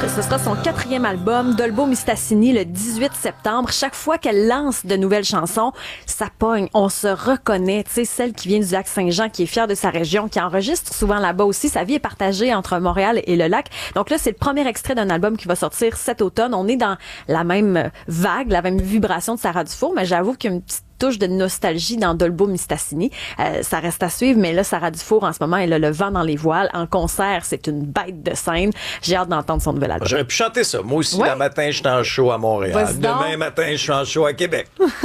Ce sera son 4e album, Dolbo Mistassini, le 18 septembre. Chaque fois qu'elle lance de nouvelles chansons, ça pogne. On se reconnaît. Tu sais, celle qui vient du lac Saint-Jean, qui est fière de sa région, qui enregistre souvent là-bas aussi. Sa vie est partagée entre Montréal et le lac. Donc là, c'est le premier extrait d'un album qui va sortir cet automne. On est dans la même vague, la même vibration de Sarah Dufour, mais j'avoue qu'il y a une petite touche de nostalgie dans Dolbo Mistassini. Ça reste à suivre, mais là, Sarah Dufour, en ce moment, elle a le vent dans les voiles. En concert, c'est une bête de scène. J'ai hâte d'entendre son nouvel album. J'aurais pu chanter ça. Moi aussi, le matin, je suis en show à Montréal. Demain matin, je suis en show à Québec.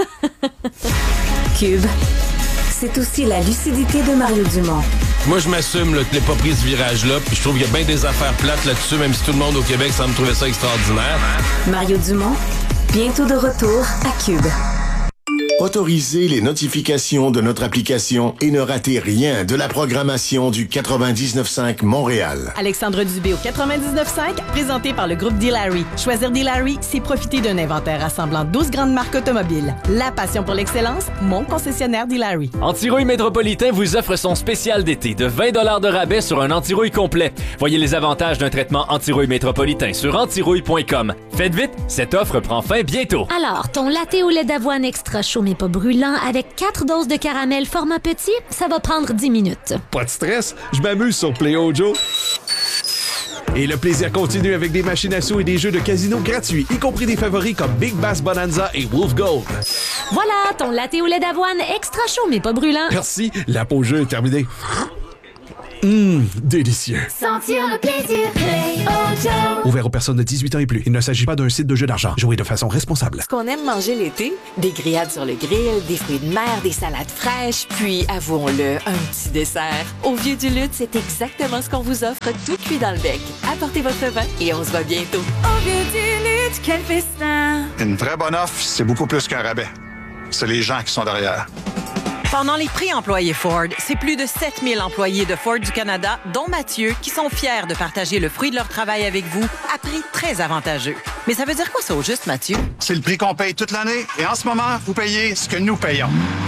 Cube, c'est aussi la lucidité de Mario Dumont. Moi, je m'assume là, que je n'ai pas pris ce virage-là, puis je trouve qu'il y a bien des affaires plates là-dessus, même si tout le monde au Québec semble trouver ça extraordinaire. Mario Dumont, bientôt de retour à Cube. Autorisez les notifications de notre application et ne ratez rien de la programmation du 99.5 Montréal. Alexandre Dubé au 99.5, présenté par le groupe D-Larry. Choisir D-Larry, c'est profiter d'un inventaire rassemblant 12 grandes marques automobiles. La passion pour l'excellence, mon concessionnaire D-Larry. Antirouille Métropolitain vous offre son spécial d'été de 20 $ de rabais sur un antirouille complet. Voyez les avantages d'un traitement antirouille métropolitain sur antirouille.com. Faites vite, cette offre prend fin bientôt. Alors, ton latte au lait d'avoine extra chaud mais pas brûlant avec 4 doses de caramel format petit, ça va prendre 10 minutes. Pas de stress, je m'amuse sur Play Joe. Et le plaisir continue avec des machines à sous et des jeux de casino gratuits, y compris des favoris comme Big Bass Bonanza et Wolf Gold. Voilà, ton latte au lait d'avoine extra chaud mais pas brûlant. Merci, la pause jeu est terminée. Délicieux. Sentir le plaisir, Play Joe. Ouvert aux personnes de 18 ans et plus. Il ne s'agit pas d'un site de jeu d'argent. Jouez de façon responsable. Ce qu'on aime manger l'été, des grillades sur le grill, des fruits de mer, des salades fraîches, puis, avouons-le, un petit dessert. Au Vieux du Lutte, c'est exactement ce qu'on vous offre, tout cuit dans le bec. Apportez votre vin et on se voit bientôt. Au Vieux du Lutte, quel festin! Une vraie bonne offre, c'est beaucoup plus qu'un rabais. C'est les gens qui sont derrière. Pendant les prix employés Ford, c'est plus de 7000 employés de Ford du Canada, dont Mathieu, qui sont fiers de partager le fruit de leur travail avec vous à prix très avantageux. Mais ça veut dire quoi ça au juste, Mathieu? C'est le prix qu'on paye toute l'année et en ce moment, vous payez ce que nous payons.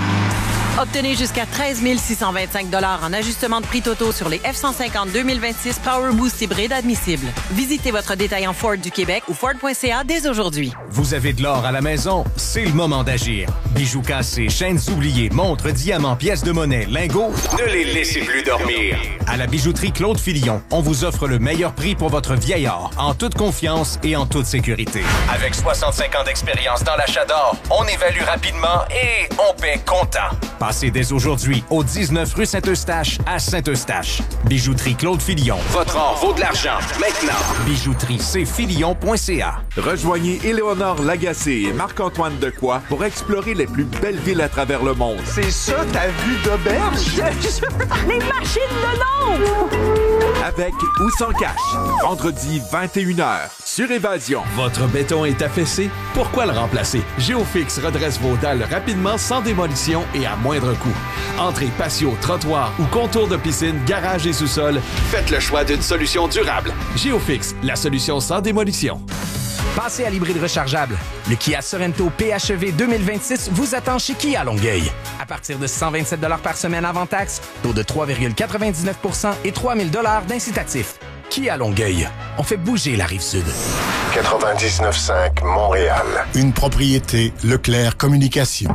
Obtenez jusqu'à 13 625 $ en ajustement de prix totaux sur les F-150 2026 Power Boost hybride admissibles. Visitez votre détaillant Ford du Québec ou Ford.ca dès aujourd'hui. Vous avez de l'or à la maison? C'est le moment d'agir. Bijoux cassés, chaînes oubliées, montres, diamants, pièces de monnaie, lingots, ne les laissez plus dormir. À la bijouterie Claude Fillon, on vous offre le meilleur prix pour votre vieil or, en toute confiance et en toute sécurité. Avec 65 ans d'expérience dans l'achat d'or, on évalue rapidement et on paie comptant. Passez dès aujourd'hui au 19 rue Saint-Eustache à Saint-Eustache. Bijouterie Claude Fillon. Votre or vaut de l'argent. Maintenant. Bijouterie-cfillon.ca. Rejoignez Éléonore Lagacé et Marc-Antoine Decoy pour explorer les plus belles villes à travers le monde. C'est ça ta vue d'auberge? Les machines de l'ombre! Avec ou sans cash. Vendredi 21h sur Évasion. Votre béton est affaissé? Pourquoi le remplacer? Géofix redresse vos dalles rapidement, sans démolition et à moindre coût. Entrée, patio, trottoir ou contour de piscine, garage et sous-sol, faites le choix d'une solution durable. Géofix, la solution sans démolition. Passez à l'hybride rechargeable. Le Kia Sorento PHEV 2026 vous attend chez Kia Longueuil. À partir de 127 $ par semaine avant taxe, taux de 3,99 % et 3 000 $ d'incitatif. Kia Longueuil. On fait bouger la Rive-Sud. 99.5 Montréal. Une propriété Leclerc Communication.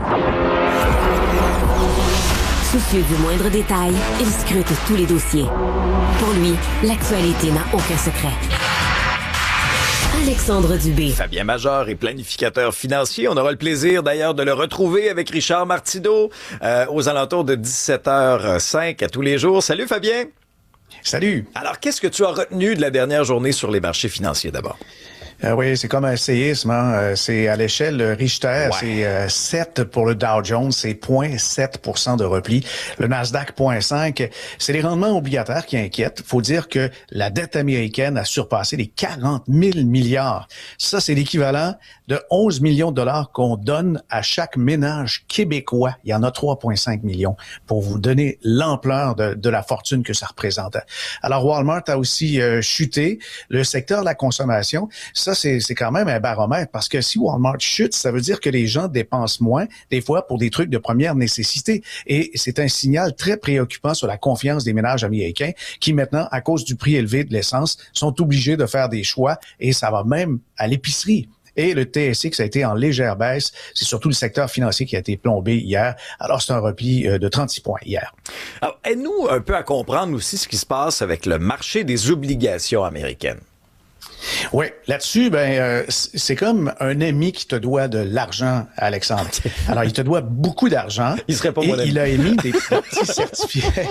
Soucieux du moindre détail, il scrute tous les dossiers. Pour lui, l'actualité n'a aucun secret. Alexandre Dubé. Fabien Major est planificateur financier. On aura le plaisir d'ailleurs de le retrouver avec Richard Martineau aux alentours de 17h05 à tous les jours. Salut Fabien. Salut. Alors, qu'est-ce que tu as retenu de la dernière journée sur les marchés financiers d'abord? Oui, c'est comme un séisme. Hein? C'est à l'échelle Richter, c'est 7 pour le Dow Jones, c'est 0,7% de repli. Le Nasdaq, 0,5. C'est les rendements obligataires qui inquiètent. Faut dire que la dette américaine a surpassé les 40 000 milliards. Ça, c'est l'équivalent de 11 millions de dollars qu'on donne à chaque ménage québécois. Il y en a 3,5 millions pour vous donner l'ampleur de la fortune que ça représente. Alors, Walmart a aussi chuté. Le secteur de la consommation, ça, ça, c'est quand même un baromètre parce que si Walmart chute, ça veut dire que les gens dépensent moins, des fois, pour des trucs de première nécessité. Et c'est un signal très préoccupant sur la confiance des ménages américains qui, maintenant, à cause du prix élevé de l'essence, sont obligés de faire des choix et ça va même à l'épicerie. Et le TSX a été en légère baisse. C'est surtout le secteur financier qui a été plombé hier. Alors, c'est un repli de 36 points hier. Alors, aide-nous un peu à comprendre aussi ce qui se passe avec le marché des obligations américaines. Oui, là-dessus, c'est comme un ami qui te doit de l'argent, Alexandre. Alors, il te doit beaucoup d'argent. Il serait pas mon ami. Il a émis des petits certificats.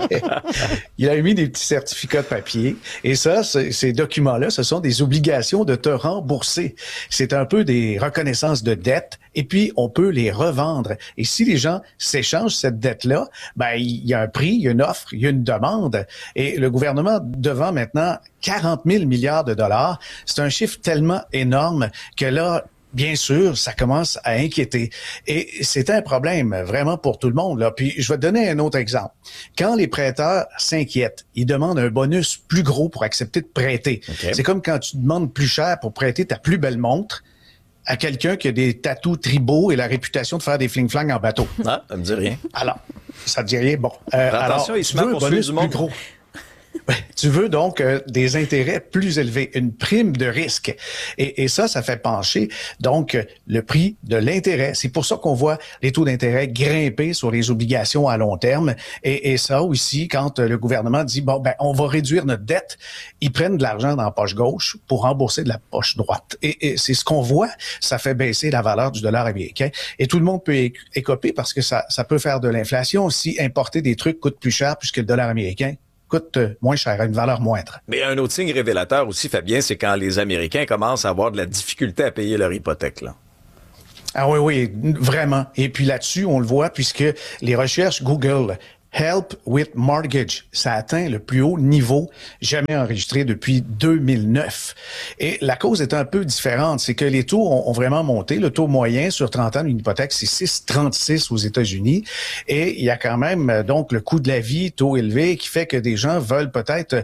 Il a émis des petits certificats de papier. Et ça, ces documents-là, ce sont des obligations de te rembourser. C'est un peu des reconnaissances de dette. Et puis, on peut les revendre. Et si les gens s'échangent cette dette-là, il y a un prix, il y a une offre, il y a une demande. Et le gouvernement devant maintenant 40 000 milliards de dollars, c'est un chiffre tellement énorme que là, bien sûr, ça commence à inquiéter. Et c'est un problème vraiment pour tout le monde, là. Puis, je vais te donner un autre exemple. Quand les prêteurs s'inquiètent, ils demandent un bonus plus gros pour accepter de prêter. Okay. C'est comme quand tu demandes plus cher pour prêter ta plus belle montre à quelqu'un qui a des tatous tribaux et la réputation de faire des fling-flang en bateau. Ah, ça me dit rien. Alors, ça te dit rien? Bon. Attention, il se met pour bonus du monde. Plus gros. Tu veux donc des intérêts plus élevés, une prime de risque. Et ça fait pencher donc le prix de l'intérêt. C'est pour ça qu'on voit les taux d'intérêt grimper sur les obligations à long terme. Et ça aussi, quand le gouvernement dit, on va réduire notre dette, ils prennent de l'argent dans la poche gauche pour rembourser de la poche droite. Et c'est ce qu'on voit, ça fait baisser la valeur du dollar américain. Et tout le monde peut écoper parce que ça peut faire de l'inflation si importer des trucs coûte plus cher puisque le dollar américain coûte moins cher, à une valeur moindre. Mais un autre signe révélateur aussi, Fabien, c'est quand les Américains commencent à avoir de la difficulté à payer leur hypothèque, là. Ah oui, vraiment. Et puis là-dessus, on le voit puisque les recherches Google Help with Mortgage, ça atteint le plus haut niveau jamais enregistré depuis 2009. Et la cause est un peu différente, c'est que les taux ont vraiment monté. Le taux moyen sur 30 ans d'une hypothèque, c'est 6,36 aux États-Unis. Et il y a quand même donc le coût de la vie, taux élevé, qui fait que des gens veulent peut-être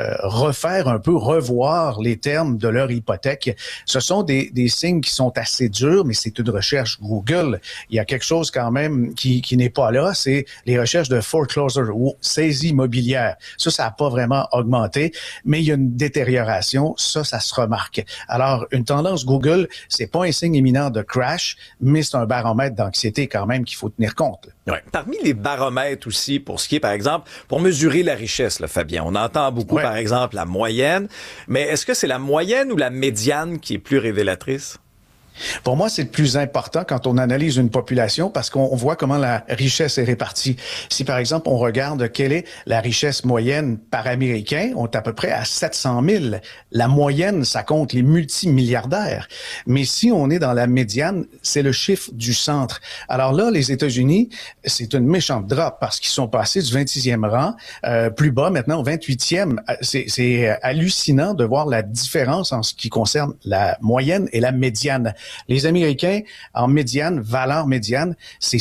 revoir les termes de leur hypothèque. Ce sont des signes qui sont assez durs, mais c'est une recherche Google. Il y a quelque chose quand même qui n'est pas là, c'est les recherches de foreclosure ou saisie immobilière. Ça n'a pas vraiment augmenté, mais il y a une détérioration. Ça se remarque. Alors, une tendance Google, c'est pas un signe imminent de crash, mais c'est un baromètre d'anxiété quand même qu'il faut tenir compte. Ouais. Parmi les baromètres aussi, pour ce qui est, par exemple, pour mesurer la richesse, là, Fabien, on entend beaucoup, par exemple, la moyenne, mais est-ce que c'est la moyenne ou la médiane qui est plus révélatrice? Pour moi, c'est le plus important quand on analyse une population parce qu'on voit comment la richesse est répartie. Si, par exemple, on regarde quelle est la richesse moyenne par Américain, on est à peu près à 700 000. La moyenne, ça compte les multimilliardaires. Mais si on est dans la médiane, c'est le chiffre du centre. Alors là, les États-Unis, c'est une méchante drop parce qu'ils sont passés du 26e rang plus bas maintenant au 28e. C'est hallucinant de voir la différence en ce qui concerne la moyenne et la médiane. Les Américains, en médiane, valeur médiane, c'est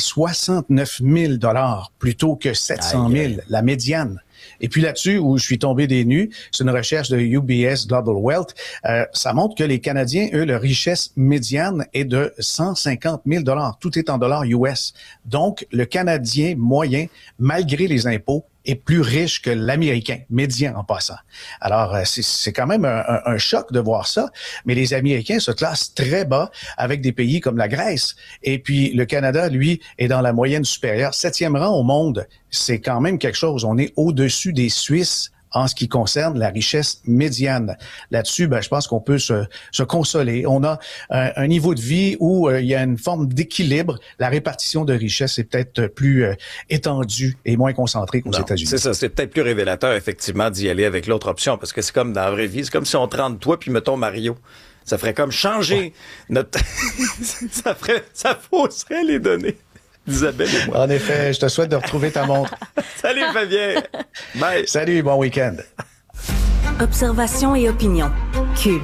69 000 $ plutôt que 700 000, la médiane. Et puis là-dessus, où je suis tombé des nues, c'est une recherche de UBS Global Wealth, ça montre que les Canadiens, eux, leur richesse médiane est de 150 000 $. Tout est en dollars US. Donc, le Canadien moyen, malgré les impôts, est plus riche que l'Américain, médian en passant. Alors, c'est quand même un choc de voir ça, mais les Américains se classent très bas avec des pays comme la Grèce. Et puis, le Canada, lui, est dans la moyenne supérieure. 7e rang au monde, c'est quand même quelque chose. On est au-dessus des Suisses en ce qui concerne la richesse médiane. Là-dessus, je pense qu'on peut se consoler. On a un niveau de vie où il y a une forme d'équilibre. La répartition de richesse est peut-être plus étendue et moins concentrée qu'aux États-Unis. C'est ça, c'est peut-être plus révélateur, effectivement, d'y aller avec l'autre option, parce que c'est comme dans la vraie vie, c'est comme si on te rend toi puis mettons Mario. Ça ferait comme changer notre... ça fausserait les données. Isabelle et moi. En effet, je te souhaite de retrouver ta montre. Salut Fabien. Bye. Salut, bon week-end. Observation et opinion. Cube.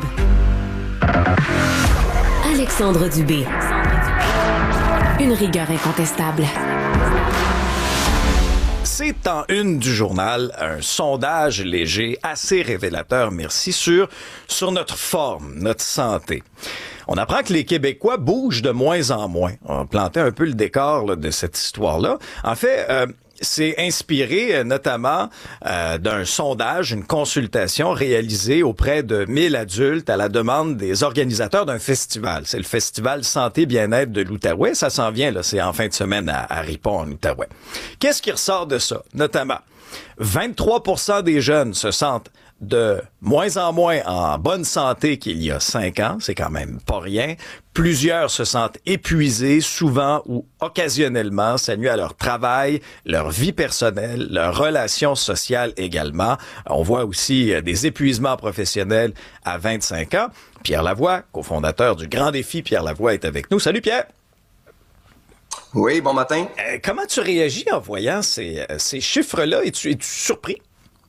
Alexandre Dubé. Une rigueur incontestable. C'est en une du journal, un sondage léger assez révélateur, merci, sur notre forme, notre santé. On apprend que les Québécois bougent de moins en moins. On va planter un peu le décor là, de cette histoire-là. En fait, c'est inspiré notamment d'un sondage, une consultation réalisée auprès de 1000 adultes à la demande des organisateurs d'un festival. C'est le Festival Santé Bien-être de l'Outaouais. Ça s'en vient, là, c'est en fin de semaine à Ripon, en Outaouais. Qu'est-ce qui ressort de ça? Notamment, 23% des jeunes se sentent de moins en moins en bonne santé qu'il y a 5 ans, c'est quand même pas rien. Plusieurs se sentent épuisés, souvent ou occasionnellement, ça nuit à leur travail, leur vie personnelle, leurs relations sociales également. On voit aussi des épuisements professionnels à 25 ans. Pierre Lavoie, cofondateur du Grand Défi Pierre Lavoie, est avec nous. Salut Pierre! Oui, bon matin. Comment tu réagis en voyant ces chiffres-là? Es-tu surpris?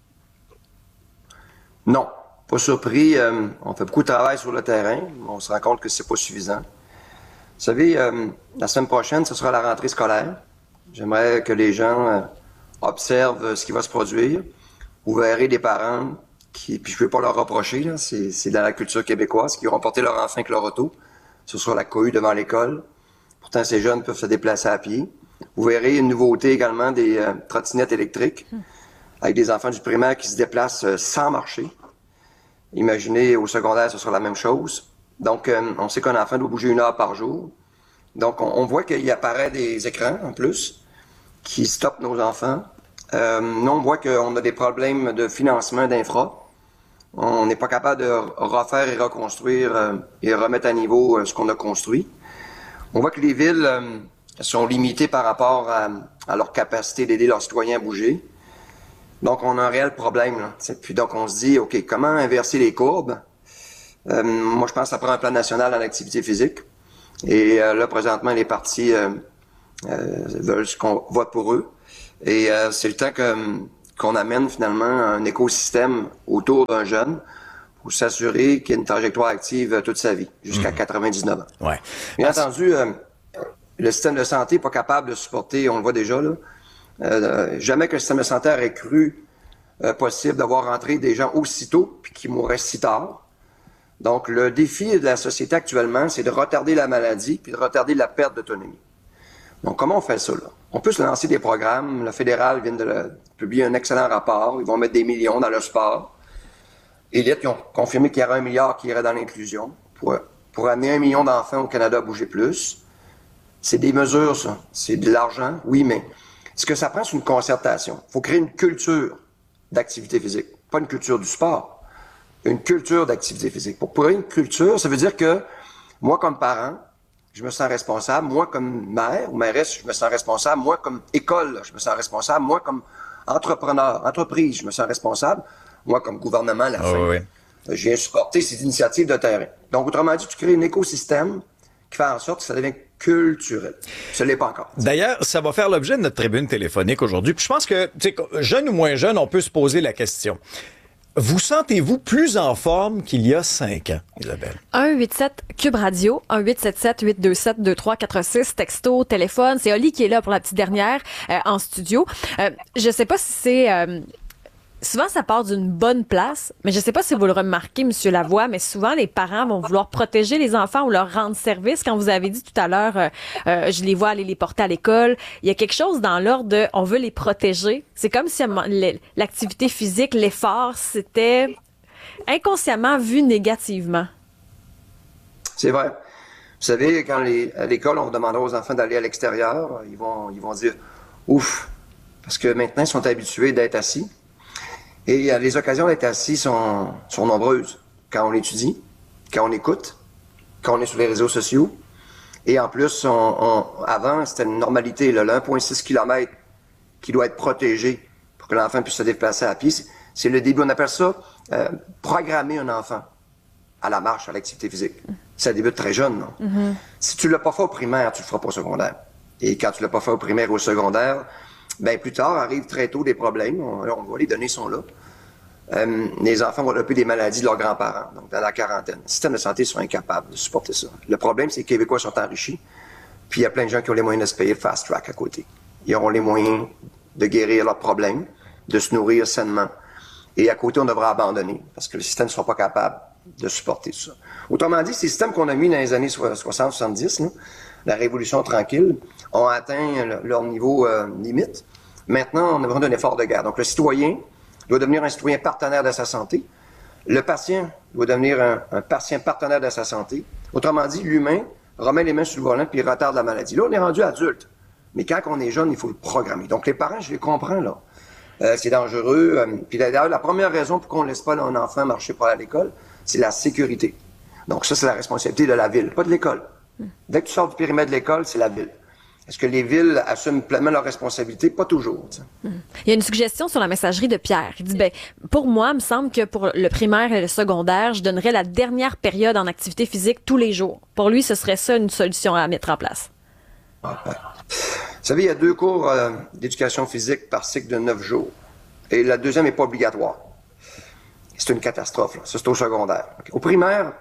Non, pas surpris. On fait beaucoup de travail sur le terrain. On se rend compte que c'est pas suffisant. Vous savez, la semaine prochaine, ce sera la rentrée scolaire. J'aimerais que les gens observent ce qui va se produire. Vous verrez des parents puis je ne peux pas leur reprocher, là, c'est dans la culture québécoise, qui auront porté leur enfant avec leur auto. Ce sera la cohue devant l'école. Pourtant, ces jeunes peuvent se déplacer à pied. Vous verrez une nouveauté également des trottinettes électriques, avec des enfants du primaire qui se déplacent sans marcher. Imaginez, au secondaire, ce sera la même chose. Donc, on sait qu'un enfant doit bouger 1 heure par jour. Donc, on voit qu'il apparaît des écrans, en plus, qui stoppent nos enfants. Nous, on voit qu'on a des problèmes de financement d'infra. On n'est pas capable de refaire et reconstruire et remettre à niveau ce qu'on a construit. On voit que les villes sont limitées par rapport à leur capacité d'aider leurs citoyens à bouger. Donc, on a un réel problème, là. Puis donc, on se dit, OK, comment inverser les courbes? Moi, je pense que ça prend un plan national en activité physique. Et là, présentement, les partis veulent qu'on vote pour eux. Et c'est le temps qu'on amène finalement un écosystème autour d'un jeune pour s'assurer qu'il y a une trajectoire active toute sa vie, jusqu'à 99 ans. Ouais. Bien entendu, le système de santé n'est pas capable de supporter, on le voit déjà, là, jamais que le système de santé aurait cru possible d'avoir rentré des gens aussitôt puis qui mourraient si tard. Donc, le défi de la société actuellement, c'est de retarder la maladie puis de retarder la perte d'autonomie. Donc, comment on fait ça, là? On peut se lancer des programmes. Le fédéral vient de publier un excellent rapport. Ils vont mettre des millions dans le sport. Élite, ils ont confirmé qu'il y aurait 1 milliard qui irait dans l'inclusion pour amener 1 million d'enfants au Canada à bouger plus. C'est des mesures, ça. C'est de l'argent, oui, mais ce que ça prend, c'est une concertation. Il faut créer une culture d'activité physique. Pas une culture du sport. Une culture d'activité physique. Pour créer une culture, ça veut dire que moi, comme parent, je me sens responsable. Moi, comme mère ou mairesse, je me sens responsable. Moi, comme école, je me sens responsable. Moi, comme entrepreneur, entreprise, je me sens responsable. Moi, comme gouvernement, la fin. Oui. Je viens supporter ces initiatives de terrain. Donc, autrement dit, tu crées un écosystème qui fait en sorte que ça devient culturel. Ce n'est pas encore. D'ailleurs, ça va faire l'objet de notre tribune téléphonique aujourd'hui. Puis je pense que, jeune ou moins jeune, on peut se poser la question. Vous sentez-vous plus en forme qu'il y a 5 ans, Isabelle? 187 Cube Radio, 1877-827-2346, texto, téléphone. C'est Oli qui est là pour la petite dernière en studio. Je sais pas si c'est... souvent, ça part d'une bonne place, mais je sais pas si vous le remarquez, Monsieur Lavoie, mais souvent, les parents vont vouloir protéger les enfants ou leur rendre service. Quand vous avez dit tout à l'heure, je les vois aller les porter à l'école, il y a quelque chose dans l'ordre de on veut les protéger. C'est comme si l'activité physique, l'effort, c'était inconsciemment vu négativement. C'est vrai. Vous savez, quand à l'école, on demandera aux enfants d'aller à l'extérieur, ils vont dire « ouf », parce que maintenant, ils sont habitués d'être assis. Et les occasions d'être assis sont nombreuses. Quand on étudie, quand on écoute, quand on est sur les réseaux sociaux. Et en plus, avant, c'était une normalité, le 1,6 km qui doit être protégé pour que l'enfant puisse se déplacer à pied. C'est le début. On appelle ça programmer un enfant à la marche, à l'activité physique. Ça débute très jeune, non? Mm-hmm. Si tu l'as pas fait au primaire, tu le feras pas au secondaire. Et quand tu l'as pas fait au primaire ou au secondaire, ben plus tard arrivent très tôt des problèmes. On voit les données sont là. Les enfants vont développer des maladies de leurs grands-parents, donc dans la quarantaine. Les systèmes de santé sont incapables de supporter ça. Le problème, c'est que les Québécois sont enrichis, puis il y a plein de gens qui ont les moyens de se payer le fast track à côté. Ils auront les moyens de guérir leurs problèmes, de se nourrir sainement. Et à côté, on devra abandonner parce que le système ne sera pas capable de supporter ça. Autrement dit, ces systèmes qu'on a mis dans les années 60-70, la révolution tranquille, ont atteint leur niveau limite. Maintenant, on a besoin d'un effort de guerre. Donc, le citoyen doit devenir un citoyen partenaire de sa santé. Le patient doit devenir un patient partenaire de sa santé. Autrement dit, l'humain remet les mains sur le volant puis il retarde la maladie. Là, on est rendu adulte. Mais quand on est jeune, il faut le programmer. Donc, les parents, je les comprends, là. C'est dangereux. Puis d'ailleurs, la première raison pour qu'on ne laisse pas un enfant marcher pour aller à l'école, c'est la sécurité. Donc ça, c'est la responsabilité de la ville, pas de l'école. Dès que tu sors du périmètre de l'école, c'est la ville. Est-ce que les villes assument pleinement leurs responsabilités? Pas toujours. Il y a une suggestion sur la messagerie de Pierre. Il dit, pour moi, il me semble que pour le primaire et le secondaire, je donnerais la dernière période en activité physique tous les jours. Pour lui, ce serait ça une solution à mettre en place. Vous savez, il y a 2 cours d'éducation physique par cycle de 9 jours. Et la deuxième n'est pas obligatoire. C'est une catastrophe, là. Ça, c'est au secondaire. Au primaire,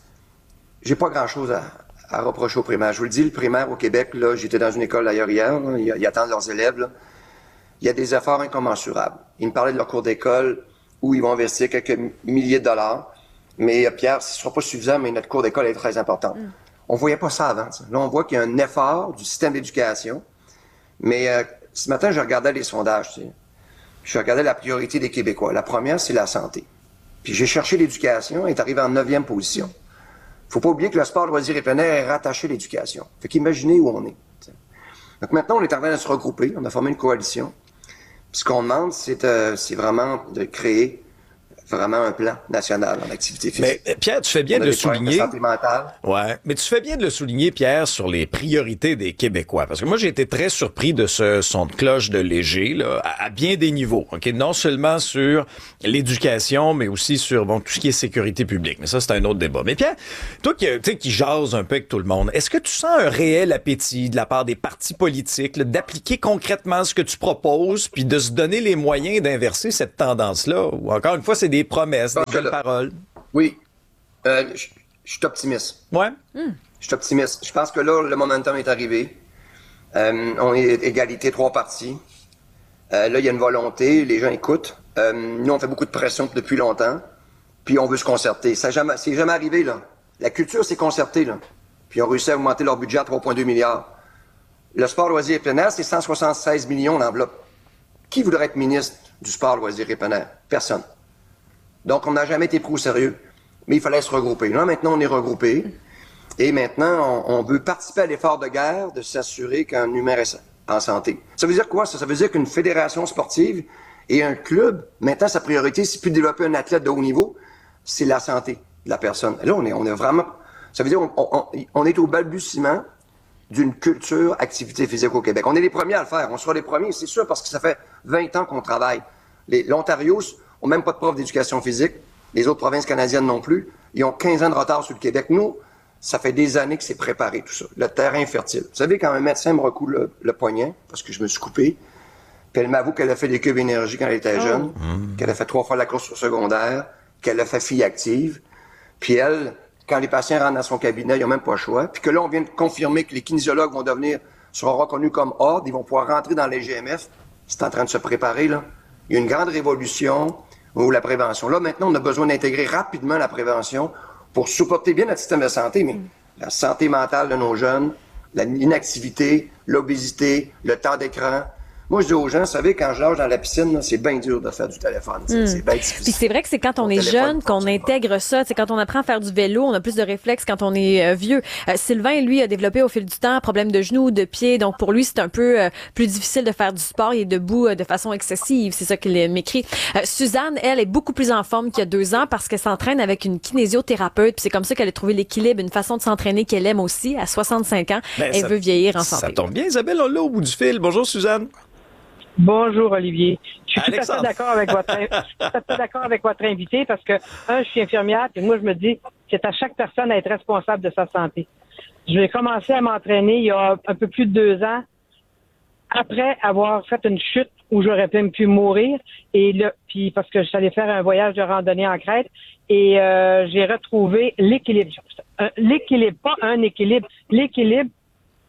j'ai pas grand-chose à reprocher au primaire. Je vous le dis, le primaire au Québec, là, j'étais dans une école d'ailleurs hier, là, ils attendent leurs élèves, là. Il y a des efforts incommensurables. Ils me parlaient de leur cours d'école où ils vont investir quelques milliers de dollars. Mais Pierre, ce ne sera pas suffisant, mais notre cours d'école est très important. On voyait pas ça avant. T'sais. Là, on voit qu'il y a un effort du système d'éducation. Mais ce matin, je regardais les sondages. T'sais. Je regardais la priorité des Québécois. La première, c'est la santé. Puis j'ai cherché l'éducation, elle est arrivée en 9e position. Faut pas oublier que le sport, loisir et plein air est rattaché à l'éducation. Fait qu'imaginez où on est. T'sais. Donc maintenant, on est en train de se regrouper. On a formé une coalition. Puis ce qu'on demande, c'est vraiment de créer vraiment un plan national en activité physique. Mais Pierre, tu fais bien de le souligner. Santé mentale. Ouais, mais tu fais bien de le souligner, Pierre, sur les priorités des Québécois. Parce que moi, j'ai été très surpris de ce son de cloche de Léger, là, à bien des niveaux. Ok, non seulement sur l'éducation, mais aussi sur tout ce qui est sécurité publique. Mais ça, c'est un autre débat. Mais Pierre, toi qui jases un peu avec tout le monde, est-ce que tu sens un réel appétit de la part des partis politiques là, d'appliquer concrètement ce que tu proposes, puis de se donner les moyens d'inverser cette tendance-là? Ou encore une fois, c'est des promesses, des belles paroles. Oui. Je suis optimiste. Ouais. Je suis optimiste. Je pense que là, le momentum est arrivé. On est égalité 3 partis. Là, il y a une volonté. Les gens écoutent. Nous, on fait beaucoup de pression depuis longtemps. Puis on veut se concerter. C'est jamais arrivé, là. La culture s'est concertée, là. Puis ils ont réussi à augmenter leur budget à 3,2 milliards. Le sport, loisir et plein air, c'est 176 millions d'enveloppe. Qui voudrait être ministre du sport, loisir et plein air? Personne. Donc, on n'a jamais été pris au sérieux. Mais il fallait se regrouper. Là, maintenant, on est regroupés. Et maintenant, on veut participer à l'effort de guerre de s'assurer qu'un humain reste en santé. Ça veut dire quoi, ça? Ça veut dire qu'une fédération sportive et un club, maintenant, sa priorité, c'est plus de développer un athlète de haut niveau, c'est la santé de la personne. Et là, on est vraiment... Ça veut dire on est au balbutiement d'une culture activité physique au Québec. On est les premiers à le faire. On sera les premiers, c'est sûr, parce que ça fait 20 ans qu'on travaille. L'Ontario ont même pas de prof d'éducation physique. Les autres provinces canadiennes non plus. Ils ont 15 ans de retard sur le Québec. Nous, ça fait des années que c'est préparé, tout ça. Le terrain fertile. Vous savez, quand un médecin me recoule le poignet, parce que je me suis coupé, puis elle m'avoue qu'elle a fait des cubes énergie quand elle était jeune, qu'elle a fait 3 fois la course au secondaire, qu'elle a fait fille active, puis elle, quand les patients rentrent dans son cabinet, ils n'ont même pas le choix, puis que là, on vient de confirmer que les kinésiologues seront reconnus comme ordre, ils vont pouvoir rentrer dans les GMF. C'est en train de se préparer, là. Il y a une grande révolution ou la prévention. Là, maintenant, on a besoin d'intégrer rapidement la prévention pour supporter bien notre système de santé, mais la santé mentale de nos jeunes, l'inactivité, l'obésité, le temps d'écran. Moi, je dis aux gens, vous savez, quand je nage dans la piscine, là, c'est bien dur de faire du téléphone. C'est bien difficile. Puis c'est vrai que c'est quand on est jeune qu'on intègre ça. C'est quand on apprend à faire du vélo, on a plus de réflexes quand on est vieux. Sylvain, lui, a développé au fil du temps problème de genoux, de pieds. Donc pour lui, c'est un peu plus difficile de faire du sport. Il est debout de façon excessive. C'est ça qu'il m'écrit. Suzanne, elle, est beaucoup plus en forme qu'il y a 2 ans parce qu'elle s'entraîne avec une kinésiothérapeute. Puis c'est comme ça qu'elle a trouvé l'équilibre, une façon de s'entraîner qu'elle aime aussi. À 65 ans, elle veut vieillir en santé. Ça tombe bien, Isabelle, on l'a au bout du fil. Bonjour, Suzanne. Bonjour, Olivier. Je suis tout à fait d'accord avec votre invité parce que, je suis infirmière et moi, je me dis, c'est à chaque personne à être responsable de sa santé. Je vais commencer à m'entraîner il y a un peu plus de 2 ans après avoir fait une chute où j'aurais pu mourir puis parce que j'allais faire un voyage de randonnée en Crète et j'ai retrouvé l'équilibre. L'équilibre, pas un équilibre. L'équilibre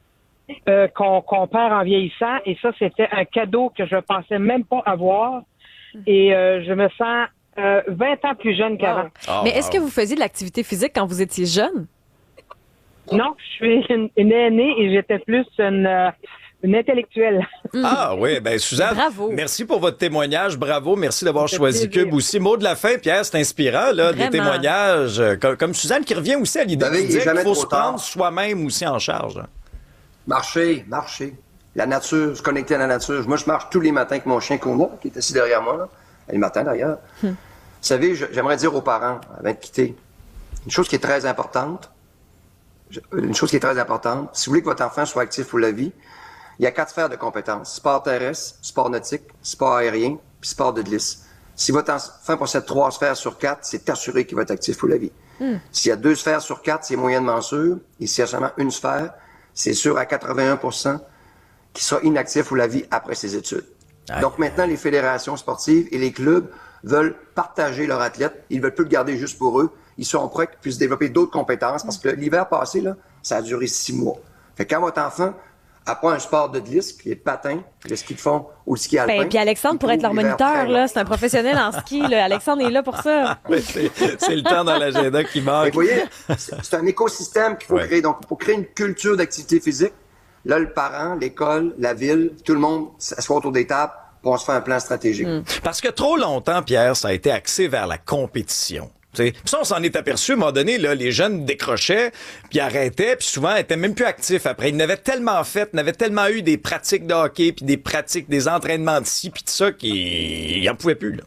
qu'on perd en vieillissant. Et ça, c'était un cadeau que je pensais même pas avoir. Et je me sens 20 ans plus jeune qu'avant. Oh, mais est-ce que vous faisiez de l'activité physique quand vous étiez jeune? Non, je suis une aînée et j'étais plus une intellectuelle. Ah oui, bien Suzanne, bravo. Merci pour votre témoignage, bravo, merci d'avoir choisi Cube aussi. Mot de la fin, Pierre, c'est inspirant, là, des témoignages comme Suzanne qui revient aussi à l'idée de dire qu'il faut se prendre soi-même aussi en charge. Hein. Marcher. La nature, se connecter à la nature. Moi, je marche tous les matins avec mon chien Kona, qui est assis derrière moi, là. Le matin d'ailleurs. Vous savez, j'aimerais dire aux parents, avant de quitter, une chose qui est très importante, si vous voulez que votre enfant soit actif pour la vie, il y a 4 sphères de compétences. Sport terrestre, sport nautique, sport aérien, puis sport de glisse. Si votre enfant possède 3 sphères sur 4, c'est assuré qu'il va être actif pour la vie. S'il y a 2 sphères sur 4, c'est moyennement sûr. Et s'il y a seulement une sphère, c'est sûr à 81% qu'il sera inactif pour la vie après ses études. Aïe. Donc maintenant, les fédérations sportives et les clubs veulent partager leurs athlètes. Ils ne veulent plus le garder juste pour eux. Ils sont prêts qu'ils puissent développer d'autres compétences parce que l'hiver passé, là, ça a duré 6 mois. Fait que quand votre enfant apprend un sport de glisse, qui est le patin, le ski de fond ou le ski alpin... Puis Alexandre pourrait être leur moniteur, là. C'est un professionnel en ski, là. Alexandre est là pour ça. Oui, c'est le temps dans l'agenda qui manque. Vous voyez, c'est un écosystème qu'il faut créer. Donc, pour créer une culture d'activité physique, là, le parent, l'école, la ville, tout le monde s'assoit autour des tables pour se faire un plan stratégique. Parce que trop longtemps, Pierre, ça a été axé vers la compétition. Puis ça, on s'en est aperçu, à un moment donné, là, les jeunes décrochaient, puis arrêtaient, puis souvent étaient même plus actifs après. Ils n'avaient tellement fait, n'avaient tellement eu des pratiques de hockey, puis des pratiques, des entraînements de ci, puis de ça, qu'ils n'en pouvaient plus. Là.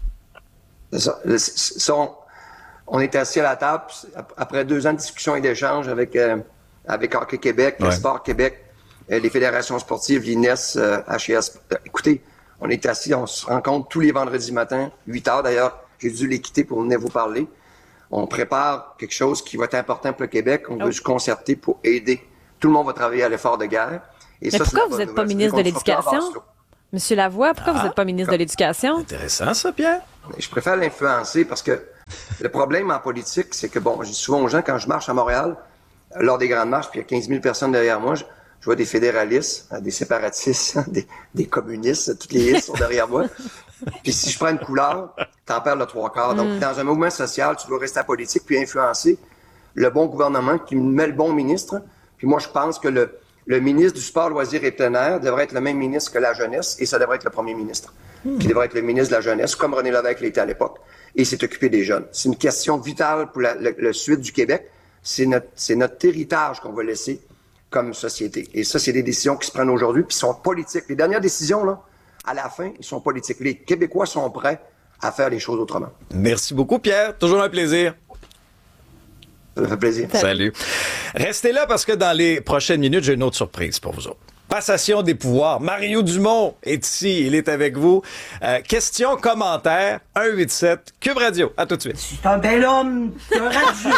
C'est ça. On était assis à la table, après 2 ans de discussion et d'échange avec Hockey Québec, Sport Québec, les fédérations sportives, l'INES, HES. Écoutez, on est assis, on se rencontre tous les vendredis matins, 8h d'ailleurs. J'ai dû les quitter pour venir vous parler. On prépare quelque chose qui va être important pour le Québec. On veut se concerter pour aider. Tout le monde va travailler à l'effort de guerre. Et mais pourquoi vous n'êtes pas ministre de l'Éducation? Monsieur Lavoie, pourquoi vous n'êtes pas ministre de l'Éducation? Intéressant ça, Pierre. Je préfère l'influencer parce que le problème en politique, c'est que, bon, je dis souvent aux gens, quand je marche à Montréal, lors des grandes marches, puis il y a 15 000 personnes derrière moi, je vois des fédéralistes, des séparatistes, des communistes, toutes les listes sont derrière moi. Puis si je prends une couleur, t'en perds le 3/4. Donc, dans un mouvement social, tu dois rester à politique puis influencer le bon gouvernement qui met le bon ministre. Puis moi, je pense que le ministre du sport, loisirs et plein air devrait être le même ministre que la jeunesse et ça devrait être le premier ministre. Qui devrait être le ministre de la jeunesse, comme René Lévesque l'était à l'époque, et s'est occupé des jeunes. C'est une question vitale pour le suite du Québec. C'est notre héritage qu'on va laisser comme société. Et ça, c'est des décisions qui se prennent aujourd'hui puis sont politiques. Les dernières décisions, là, à la fin, ils sont politiques. Les Québécois sont prêts à faire les choses autrement. Merci beaucoup, Pierre. Toujours un plaisir. Ça me fait plaisir. Salut. Restez là parce que dans les prochaines minutes, j'ai une autre surprise pour vous autres. Passation des pouvoirs. Mario Dumont est ici. Il est avec vous. Questions, commentaires, 187 Cube Radio. À tout de suite. C'est un bel homme de radio.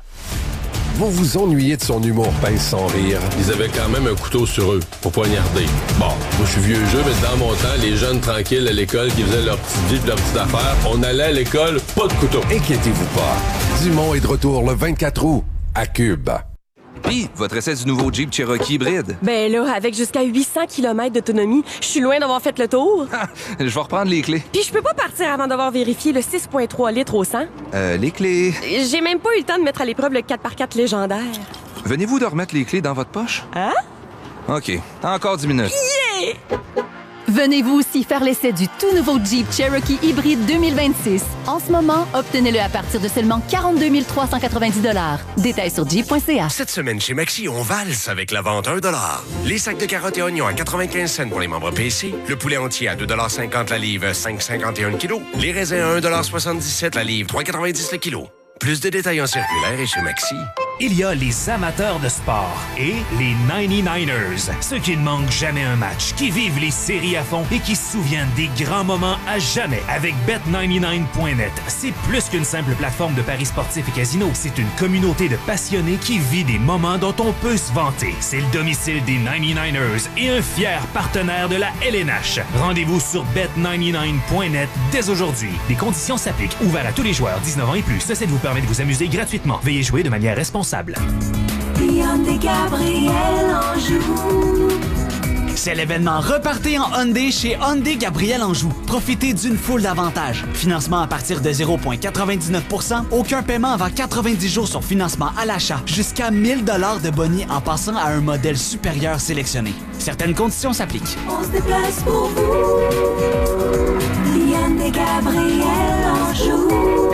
Vous vous ennuyez de son humour pince sans rire. Ils avaient quand même un couteau sur eux pour poignarder. Bon, moi je suis vieux jeu, mais dans mon temps, les jeunes tranquilles à l'école qui faisaient leur petite vie et leur petite affaire, on allait à l'école, pas de couteau. Inquiétez-vous pas. Dumont est de retour le 24 août à Cube. Puis, votre essai du nouveau Jeep Cherokee hybride. Ben là, avec jusqu'à 800 km d'autonomie, je suis loin d'avoir fait le tour. Je vais reprendre les clés. Puis je peux pas partir avant d'avoir vérifié le 6,3 litres au 100. Les clés... J'ai même pas eu le temps de mettre à l'épreuve le 4x4 légendaire. Venez-vous de remettre les clés dans votre poche? Hein? OK, encore 10 minutes. Yeah! Venez-vous aussi faire l'essai du tout nouveau Jeep Cherokee hybride 2026. En ce moment, obtenez-le à partir de seulement 42 390 $. Détails sur jeep.ca. Cette semaine chez Maxi, on valse avec la vente $1. Les sacs de carottes et oignons à 95 cents pour les membres PC. Le poulet entier à 2,50 $ la livre, 5,51 kg. Les raisins à 1,77 $ la livre, 3,90 le kilo. Plus de détails en circulaire et chez Maxi. Il y a les amateurs de sport et les 99ers, ceux qui ne manquent jamais un match, qui vivent les séries à fond et qui se souviennent des grands moments à jamais avec Bet99.net. C'est plus qu'une simple plateforme de paris sportifs et casinos, c'est une communauté de passionnés qui vit des moments dont on peut se vanter. C'est le domicile des 99ers et un fier partenaire de la LNH. Rendez-vous sur Bet99.net dès aujourd'hui. Les conditions s'appliquent. Ouvert à tous les joueurs 19 ans et plus. Ceci vous permet de vous amuser gratuitement. Veuillez jouer de manière responsable. Hyundai Gabriel Anjou. C'est l'événement Repartez en Hyundai chez Hyundai Gabriel Anjou. Profitez d'une foule d'avantages. Financement à partir de 0,99%, aucun paiement avant 90 jours sur financement à l'achat, jusqu'à 1 000 $ de bonus en passant à un modèle supérieur sélectionné. Certaines conditions s'appliquent. On se déplace pour vous. Hyundai Gabriel Anjou.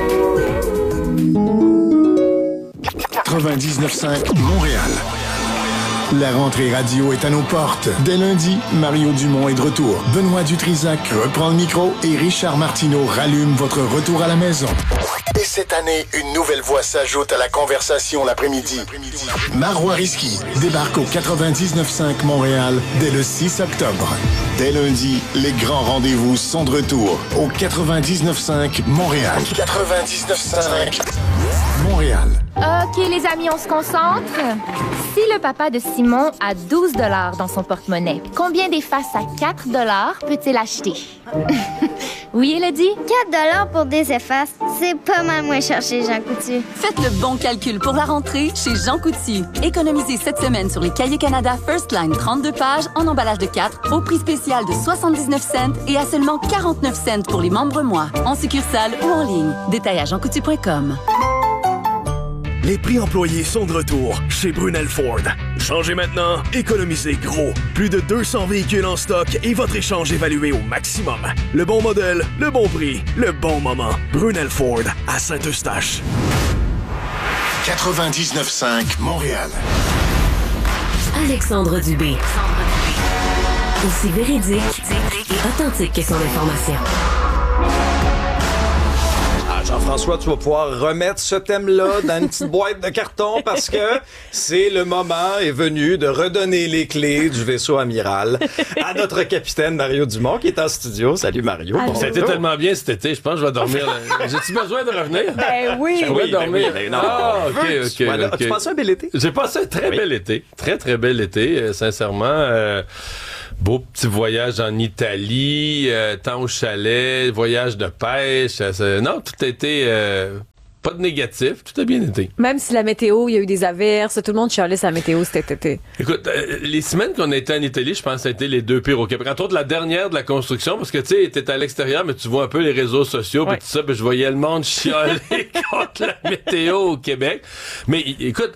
99.5 Montréal. La rentrée radio est à nos portes. Dès lundi, Mario Dumont est de retour. Benoît Dutrisac reprend le micro et Richard Martineau rallume votre retour à la maison. Et cette année, une nouvelle voix s'ajoute à la conversation l'après-midi. Marois Risky débarque au 99.5 Montréal dès le 6 octobre. Dès lundi, les grands rendez-vous sont de retour au 99.5 Montréal. 99.5 Montréal. OK, les amis, on se concentre. Si le papa de Simon a 12 $ dans son porte-monnaie, combien d'effaces à 4 $ peut-il acheter? Oui, Elodie? 4 $ pour des effaces, c'est pas mal moins cher chez Jean Coutu. Faites le bon calcul pour la rentrée chez Jean Coutu. Économisez cette semaine sur les Cahiers Canada First Line 32 pages en emballage de 4 au prix spécial de 79 cents et à seulement 49 cents pour les membres mois, en succursale ou en ligne. Détail à jeancoutu.com. Les prix employés sont de retour chez Brunel Ford. Changez maintenant, économisez gros. Plus de 200 véhicules en stock et votre échange évalué au maximum. Le bon modèle, le bon prix, le bon moment. Brunel Ford à Saint-Eustache. 99.5 Montréal. Alexandre Dubé. Aussi véridique et authentique que son information. Jean-François, tu vas pouvoir remettre ce thème-là dans une petite boîte de carton parce que c'est le moment est venu de redonner les clés du vaisseau amiral à notre capitaine Mario Dumont qui est en studio. Salut Mario. Bon, ça a été tellement bien cet été, je pense que je vais dormir. J'ai-tu besoin de revenir? Ben oui. Je vais dormir. Ben non. OK. Voilà. Tu passé un bel été? J'ai passé un très bel été. Très, très bel été, sincèrement. Beau petit voyage en Italie, temps au chalet, voyage de pêche. Non, tout a été pas de négatif, tout a bien été. Même si la météo, il y a eu des averses, tout le monde chialait sa météo cet été. Écoute, les semaines qu'on a été en Italie, je pense que ça a été les deux pires au Québec. Entre autres, la dernière de la construction, parce que tu sais, t'es à l'extérieur, mais tu vois un peu les réseaux sociaux, puis tout ça, puis je voyais le monde chialer contre la météo au Québec. Mais écoute,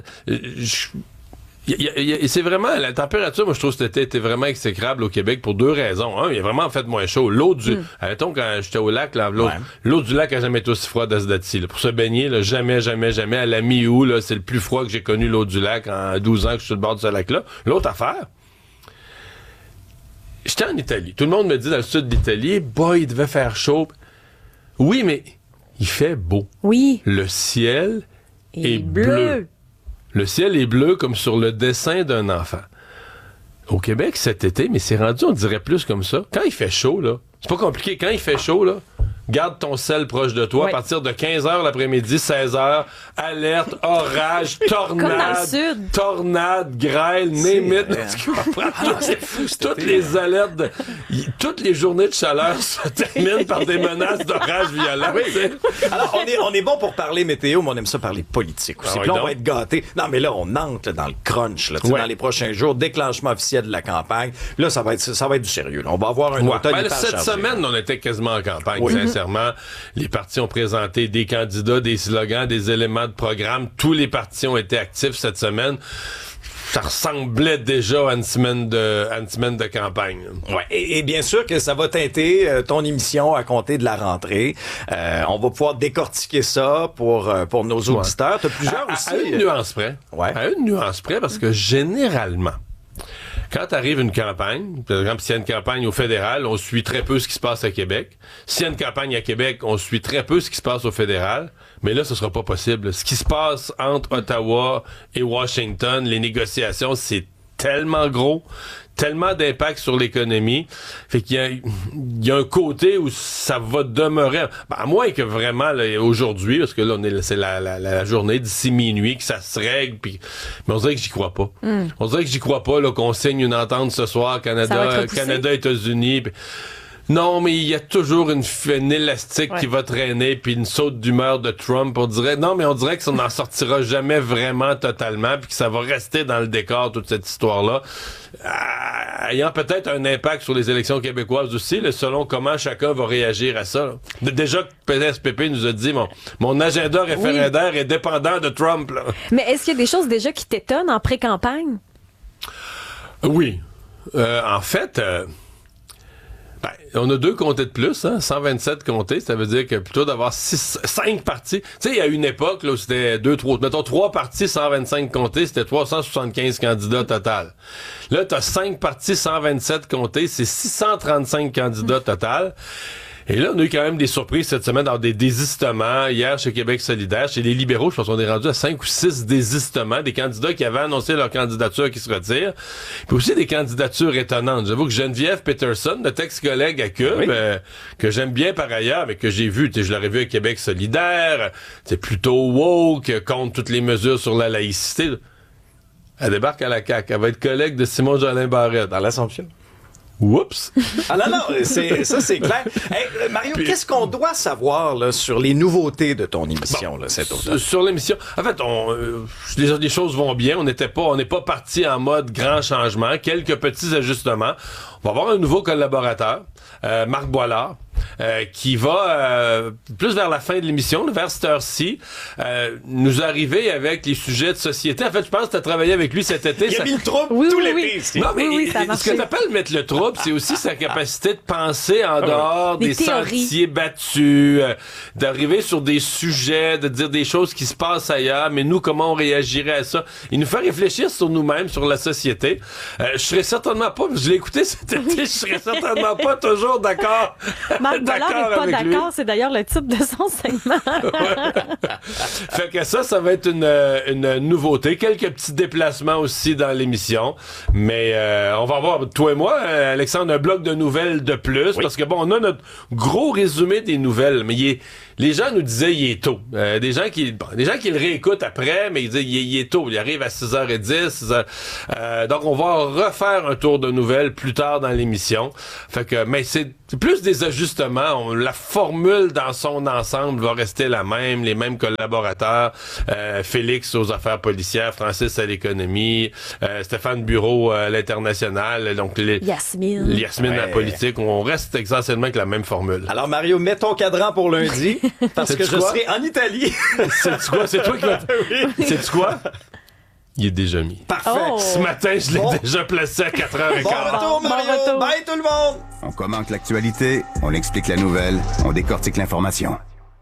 c'est vraiment, la température, moi je trouve que cet été était vraiment exécrable au Québec pour deux raisons. Un, il a vraiment fait moins chaud. L'eau du... Arrêtons, quand j'étais au lac, là, l'eau du lac a jamais été aussi froide à ce date-ci. Pour se baigner, là, jamais. À la mi-août, là, c'est le plus froid que j'ai connu, l'eau du lac, en 12 ans que je suis sur le bord de ce lac-là. L'autre affaire, j'étais en Italie. Tout le monde me dit dans le sud d'Italie, il devait faire chaud. Oui, mais il fait beau. Oui. Le ciel est bleu. Le ciel est bleu comme sur le dessin d'un enfant. Au Québec, cet été, mais c'est rendu, on dirait plus comme ça. Quand il fait chaud, là, c'est pas compliqué. Quand il fait chaud, là, garde ton sel proche de toi. À partir de 15h l'après-midi, 16h, alerte, orage, tornade, grêle, némite. C'est fou. Toutes les alertes, toutes les journées de chaleur se terminent par des menaces d'orage violent. Alors, on est bon pour parler météo, mais on aime ça parler politique aussi. Puis là, on va être gâtés. Non, mais là, on entre dans le crunch, là, dans les prochains jours, déclenchement officiel de la campagne. Là, ça va être du sérieux. Là. On va avoir un automne cette semaine, on était quasiment en campagne, sincèrement. Les partis ont présenté des candidats, des slogans, des éléments de programme. Tous les partis ont été actifs cette semaine. Ça ressemblait déjà à une semaine de campagne. Ouais. Et bien sûr que ça va teinter ton émission à compter de la rentrée. On va pouvoir décortiquer ça pour nos auditeurs. T'as plusieurs aussi. À une nuance près. À une nuance près, parce que généralement, quand arrive une campagne, par exemple, s'il y a une campagne au fédéral, on suit très peu ce qui se passe à Québec. S'il y a une campagne à Québec, on suit très peu ce qui se passe au fédéral. Mais là, ce sera pas possible. Ce qui se passe entre Ottawa et Washington, les négociations, c'est tellement gros, tellement d'impact sur l'économie. Fait qu'il y a un côté où ça va demeurer, à moins que vraiment là, aujourd'hui, parce que là c'est la journée d'ici minuit que ça se règle, mais on dirait que j'y crois pas. On dirait que j'y crois pas là, qu'on signe une entente ce soir Canada États-Unis. Non, mais il y a toujours une élastique qui va traîner, puis une saute d'humeur de Trump. On dirait qu'on n'en sortira jamais vraiment totalement, puis que ça va rester dans le décor, toute cette histoire-là. Ayant peut-être un impact sur les élections québécoises aussi, là, selon comment chacun va réagir à ça. Là. Déjà, PSPP nous a dit, mon agenda référendaire est dépendant de Trump. Là. Mais est-ce qu'il y a des choses déjà qui t'étonnent en pré-campagne? Oui. En fait... on a 2 comtés de plus, 127 comtés, ça veut dire que plutôt d'avoir 5 partis, tu sais, il y a une époque là, où c'était 3 partis, 125 comtés, c'était 375 candidats total. Là, t'as 5 partis, 127 comtés, c'est 635 candidats total. Et là, on a eu quand même des surprises cette semaine dans des désistements. Hier, chez Québec solidaire, chez les libéraux, je pense qu'on est rendu à 5 ou 6 désistements, des candidats qui avaient annoncé leur candidature qui se retirent. Puis aussi des candidatures étonnantes. J'avoue que Geneviève Peterson, notre ex-collègue à Cube, que j'aime bien par ailleurs, mais que j'ai vu, je l'aurais vu à Québec solidaire, c'est plutôt woke, contre toutes les mesures sur la laïcité. Elle débarque à la CAQ. Elle va être collègue de Simon-Jolin Barrette. Dans l'Assomption. Oups! Ah non, c'est clair. Hey, Mario, qu'est-ce qu'on doit savoir là, sur les nouveautés de ton émission cet automne? Sur l'émission, en fait, les choses vont bien. On n'est pas parti en mode grand changement. Quelques petits ajustements. On va avoir un nouveau collaborateur, Marc Boilard, qui va plus vers la fin de l'émission, vers cette heure-ci, nous arriver avec les sujets de société. En fait, je pense que tu as travaillé avec lui cet été. Il a mis le trouble tout l'été ici. Non, mais ça a ce que tu appelles mettre le trouble, c'est aussi sa capacité de penser en dehors des sentiers battus, d'arriver sur des sujets, de dire des choses qui se passent ailleurs, mais nous, comment on réagirait à ça? Il nous fait réfléchir sur nous-mêmes, sur la société. Je serais certainement pas, je l'ai écouté cet été, je serais certainement pas toujours d'accord. Marc Boilard n'est pas d'accord, c'est d'ailleurs le titre de son segment. Fait que ça va être une nouveauté. Quelques petits déplacements aussi dans l'émission. Mais on va avoir, toi et moi, Alexandre, un bloc de nouvelles de plus. Parce que on a notre gros résumé des nouvelles, mais les gens nous disaient il est tôt. Des gens qui le réécoutent après, mais ils disent il est tôt. Il arrive à 6h10. Donc on va refaire un tour de nouvelles plus tard dans l'émission. Fait que, mais c'est plus des ajustements. La formule dans son ensemble va rester la même. Les mêmes collaborateurs. Félix aux affaires policières, Francis à l'économie, Stéphane Bureau à l'international. Donc Yasmine à la politique. On reste essentiellement avec la même formule. Alors Mario, mets ton cadran pour lundi. Parce que je serai en Italie. C'est quoi? C'est toi qui vas... Oui. C'est quoi? Il est déjà mis. Parfait. Ce matin, je l'ai déjà placé à 4h15. Bon retour, Mario. Bye tout le monde. On commente l'actualité, on explique la nouvelle, on décortique l'information.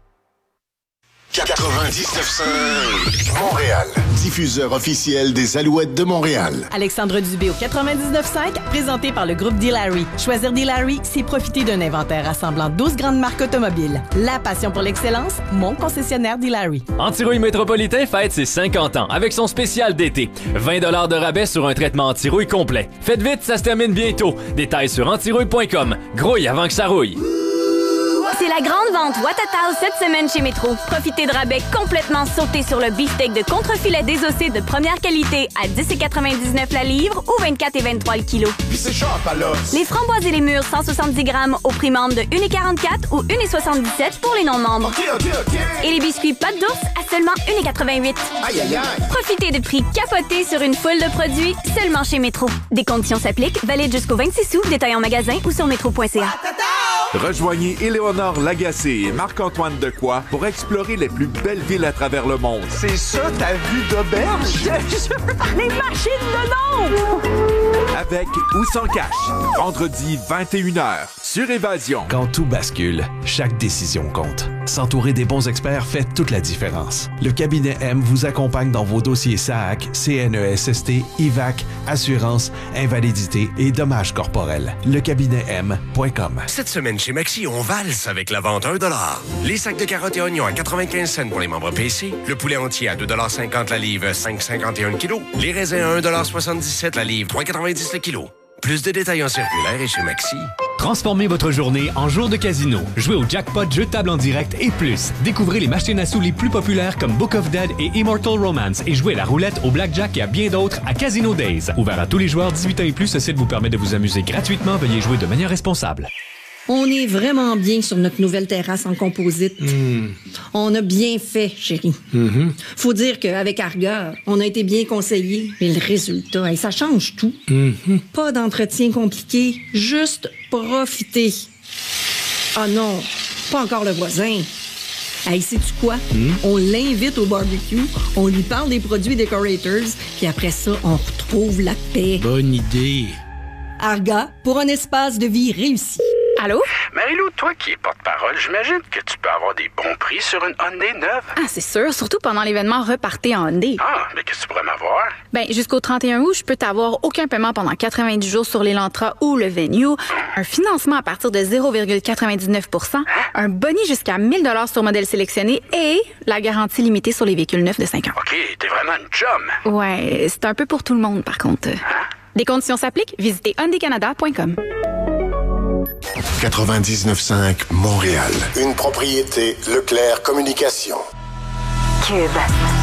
99.5 Montréal. Diffuseur officiel des Alouettes de Montréal. Alexandre Dubé au 99.5, présenté par le groupe D-Larry. Choisir D-Larry, c'est profiter d'un inventaire rassemblant 12 grandes marques automobiles. La passion pour l'excellence, mon concessionnaire D-Larry. Antirouille Métropolitain fête ses 50 ans avec son spécial d'été. 20 $ de rabais sur un traitement antirouille complet. Faites vite, ça se termine bientôt. Détails sur antirouille.com. Grouille avant que ça rouille. C'est la grande vente Watatao cette semaine chez Métro. Profitez de rabais complètement sautés sur le beefsteak de contrefilet désossé de première qualité à 10,99 la livre ou 24,23 le kilo. Puis c'est sharp à l'os. Les framboises et les mûres 170 grammes au prix membre de 1,44 ou 1,77 pour les non-membres. OK. Et les biscuits pâte d'ours à seulement 1,88. Aïe. Profitez de prix capotés sur une foule de produits seulement chez Métro. Des conditions s'appliquent, valide jusqu'au 26 août, détail en magasin ou sur métro.ca. Rejoignez Éléonore Lagacé et Marc-Antoine Decoy pour explorer les plus belles villes à travers le monde. C'est ça ta vue d'auberge? Les machines de nombre! Avec ou sans cash. Vendredi 21h sur Évasion. Quand tout bascule, chaque décision compte. S'entourer des bons experts fait toute la différence. Le cabinet M vous accompagne dans vos dossiers SAAC, CNESST, IVAC, assurance, invalidité et dommages corporels. Lecabinetm.com. Cette semaine chez Maxi, on valse avec la vente $1. Les sacs de carottes et oignons à 95 cents pour les membres PC. Le poulet entier à 2,50 $ la livre, 5,51 kg. Les raisins à 1,77 $ la livre, 3,90 le kilo. Plus de détails en circulaire et chez Maxi. Transformez votre journée en jour de casino. Jouez au jackpot, jeu de table en direct et plus. Découvrez les machines à sous les plus populaires comme Book of Dead et Immortal Romance et jouez la roulette, au blackjack et à bien d'autres à Casino Days. Ouvert à tous les joueurs 18 ans et plus, ce site vous permet de vous amuser gratuitement. Veuillez jouer de manière responsable. On est vraiment bien sur notre nouvelle terrasse en composite. On a bien fait, chérie. Faut dire qu'avec Arga, on a été bien conseillés. Mais le résultat, ça change tout. Pas d'entretien compliqué, juste profiter. Ah non, pas encore le voisin. Hey, sais-tu quoi? On l'invite au barbecue, on lui parle des produits Decorators, puis après ça, on retrouve la paix. Bonne idée. Arga, pour un espace de vie réussi. Allô? Marie-Lou, toi qui es porte-parole, j'imagine que tu peux avoir des bons prix sur une Hyundai neuve. Ah, c'est sûr, surtout pendant l'événement Repartez en Hyundai. Ah, mais qu'est-ce que tu pourrais m'avoir? Ben, jusqu'au 31 août, je peux t'avoir aucun paiement pendant 90 jours sur l'Elantra ou le Venue, un financement à partir de 0,99%, un boni jusqu'à 1 000 $ sur modèle sélectionné et la garantie limitée sur les véhicules neufs de 5 ans. OK, t'es vraiment une chum. Ouais, c'est un peu pour tout le monde, par contre. Des conditions s'appliquent, visitez hyundaicanada.com. 99.5 Montréal. Une propriété Leclerc Communication. Cube.